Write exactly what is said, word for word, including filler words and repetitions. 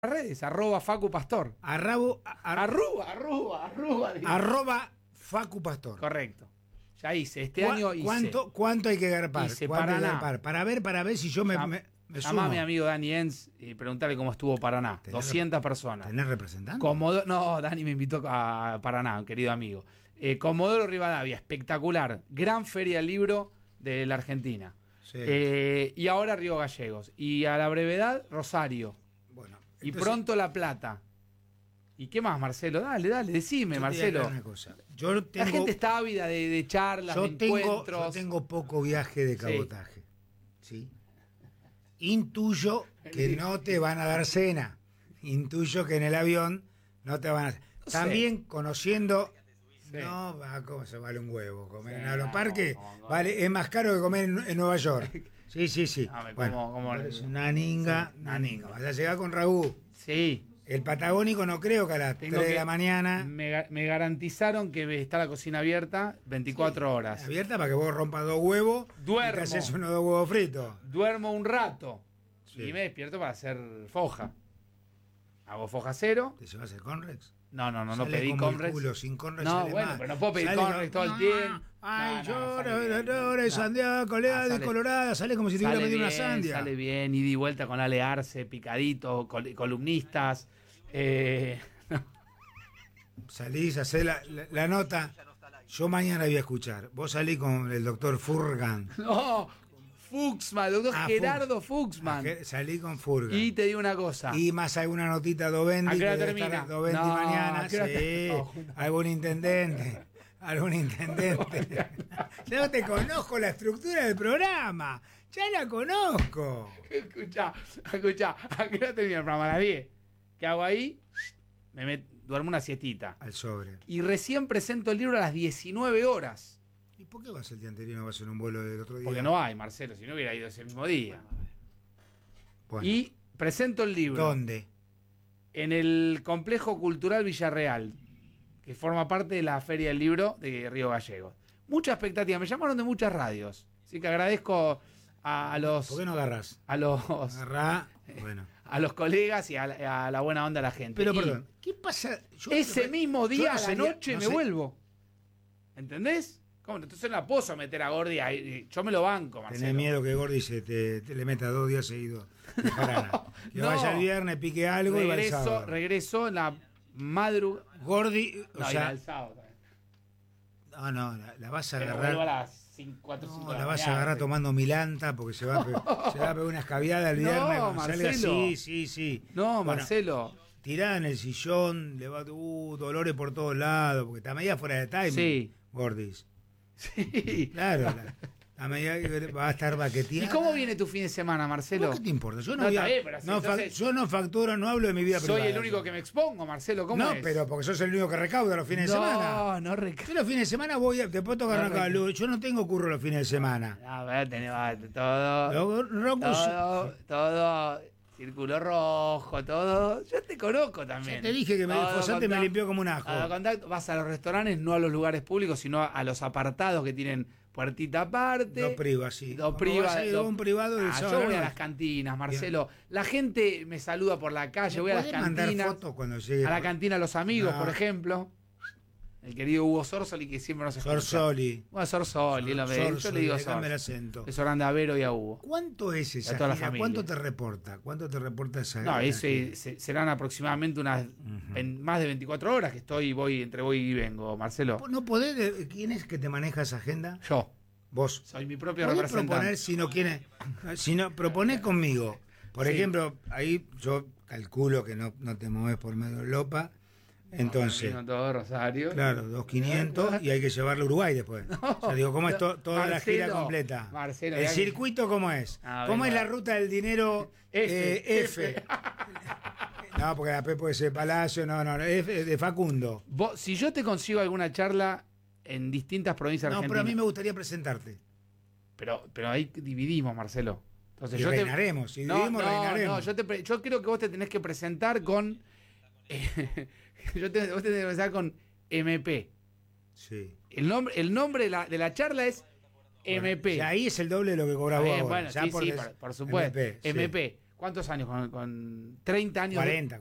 redes, arroba Facu Pastor. Arrabo, ar, Arruba, arruba, arruba. arroba Facu Pastor. Correcto. Ya hice, este ¿Cu año hice. ¿Cuánto, ¿Cuánto hay que garpar? Hice ¿Cuánto hay que Paraná. garpar? Para ver, para ver si yo me, Llam- me, me Llamá a sumo. mi amigo Dani Enz y preguntarle cómo estuvo Paraná. ¿Tenés doscientas rep- personas. ¿Tenés representante? Comodo- no, Dani me invitó a Paraná, un querido amigo. Eh, Comodoro Rivadavia, espectacular. Gran feria del libro de la Argentina. Sí. Eh, y ahora Río Gallegos. Y a la brevedad, Rosario. Bueno, Y entonces, pronto La Plata. ¿Y qué más, Marcelo? Dale, dale, decime, yo te voy a Marcelo. aclarar una cosa. Yo tengo, La gente está ávida de, de charlas, yo de tengo, encuentros. yo tengo poco viaje de cabotaje. ¿Sí? Intuyo que no te van a dar cena. Intuyo que en el avión no te van a... No sé. También conociendo... Sí. No, va, ¿cómo se vale un huevo? Comer Sí, en Aeroparque no, no, no. vale, es más caro que comer en, en Nueva York. Sí, sí, sí. No, me Bueno, como- como- es una ninga, Sí, una ninga. Vas a llegar con Raúl. Sí. El patagónico no creo que a las Tengo tres de que- la mañana Me, ga- me garantizaron que está la cocina abierta veinticuatro horas. abierta para que vos rompas dos huevos Duermo. y te haces unos dos huevos fritos. Duermo un rato Sí. y me despierto para hacer foja. Hago foja cero. ¿Te llevas el Conrex? No, no, no, no Sale pedí como el Conrex. culo, sin Conrex No, sale bueno, mal. pero no puedo pedir Sale Conrex como- todo el tiempo. Ay, No, no, llora, sale bien. llora, No. sandía, colega No, sale- descolorada, sale como si te hubiera Sale metido bien, una sandia. sale bien, ida y vuelta con Ale Arce, picadito, col- columnistas. Eh, Salís, hacés la, la, la nota. Yo mañana voy a escuchar. Vos salís con el doctor Furgan. no, Fuxman, doctor Ah, Gerardo Fuxman. Ge- Salí con Furgan. Y te digo una cosa. Y más alguna notita Dovendi. ¿A qué hora que debe termina? estar Dovendi No, mañana. ¿a qué hora Sí. ter- no. Algún intendente. Algún intendente. Yo te conozco la estructura del programa. Ya la conozco. Escuchá, escuchá, ¿a qué hora termina el programa? A las diez. ¿Qué hago ahí? Me met- duermo una siestita. Al sobre. Y recién presento el libro a las diecinueve horas. ¿Y por qué vas el día anterior y no vas en un vuelo del otro día? Porque no hay, Marcelo, si no hubiera ido ese mismo día. Bueno, Y presento el libro ¿dónde? en el Complejo Cultural Villarreal, que forma parte de la Feria del Libro de Río Gallegos. Mucha expectativa, me llamaron de muchas radios. Así que agradezco a, a los ¿Por qué no agarrás? a los Agarrá. Bueno. a los colegas y a la, a la buena onda de la gente. Pero Y perdón, ¿qué pasa? Yo- ese yo mismo no día a la sería- noche no me sé- vuelvo. ¿Entendés? ¿Cómo? Entonces no la puedo someter a Gordi ahí. Yo me lo banco, Marcelo. Tenés miedo que Gordi se te, te le meta dos días seguidos de Paraná. Que No. vaya el viernes, pique algo y va el Regreso, sábado. regreso en la madrugada. Gordi, o No, y sea, el sábado también. no, no, la, la vas a Pero vuelvo a agarrar. las cinco, cuatro, cinco No, de la la vas a mañana, agarrar sí. tomando milanta porque se va a, pe- se va a pegar una escabiada el No, viernes. cuando salga. Marcelo. Sí, sí, sí. No, Bueno, Marcelo. tirada en el sillón, le va uh, dolores por todos lados, porque está media fuera de timing. Sí. Gordis. Sí. Claro, la, la medida que va a estar ¿Y baqueteada. cómo viene tu fin de semana, Marcelo? ¿Vos ¿Qué te importa? Yo no, No, voy a- está bien, pero así, no fa- entonces- yo no facturo, no hablo de mi vida Soy privada. el único que me expongo, Marcelo. ¿Cómo No, es? pero porque sos el único que recauda los fines no, de semana. No, no reca- Yo los fines de semana voy a, te puedo tocar No, una cada rec- luz. Yo no tengo curro los fines de semana. A ver, tenemos todo. Lo- Roku, Todo, todo, círculo rojo, todo. Yo te conozco también. Ya te dije que me- el Todo Fosate me contacto- limpió como un ajo. todo contacto. Vas a los restaurantes, no a los lugares públicos, sino a los apartados que tienen puertita aparte. Dos privas, sí. Dos Como privas. vas a ir a dos- un privado del Ah, sábado yo voy a noche. las cantinas, Marcelo. La gente me saluda por la calle, voy a las ¿Podés mandar cantinas. fotos cuando llegue? A la cantina Los Amigos, No. por ejemplo. El querido Hugo Sorsoli, que siempre nos escucha. Sorsoli. Bueno, Sorsoli, lo ve. Yo Sorsoli, le digo le cambia el Sorsoli. acento. Es Orlando Avero y a Hugo. ¿Cuánto es esa A toda la gira? familia. ¿Cuánto te reporta? ¿Cuánto te reporta esa No, esa eso gira? eh, se- serán aproximadamente unas en más de veinticuatro horas que estoy, voy, entre voy y vengo, Marcelo. ¿No podés? de- ¿Quién es que te maneja esa agenda? Yo, Vos. soy mi propio Podés representante. proponer si no quiere, si no, proponés conmigo. Por Sí. ejemplo, ahí yo calculo que no, no te mueves por medio de Lopa. Entonces, Vino todo Rosario. claro, dos quinientos y hay que llevarlo a Uruguay después. O sea, digo, ¿cómo es to- toda la Marcelo, gira completa? Marcelo, ¿El mirá que- circuito cómo es? A ver, ¿Cómo es la bueno. ruta del dinero F, eh, F? No, porque la P puede ser Palacio, no, no, F de Facundo. Vos, si yo te consigo alguna charla en distintas provincias No, argentinas. pero a mí me gustaría presentarte. Pero, pero ahí dividimos, Marcelo. Entonces, Y yo reinaremos, te... si no, dividimos, no, reinaremos. no, yo, te pre- yo creo que vos te tenés que presentar con... eh, yo te, vos te tenés que presentar con M P. Sí. El nombre, el nombre de la, de la charla es M P. Y ahí es el doble de lo que cobras vos. Bien, ahora, bueno, ya sí, por sí, des- por, por supuesto. M P, sí. M P. ¿Cuántos años? Con, con treinta años. cuarenta.